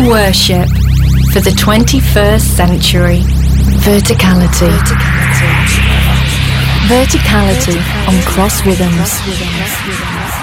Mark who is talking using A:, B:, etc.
A: worship for the 21st century. Verticality. Verticality on Cross Rhythms.